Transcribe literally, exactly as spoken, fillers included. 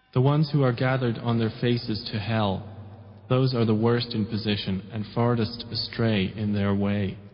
The ones who are gathered on their faces to hell, those are the worst in position and farthest astray in their way.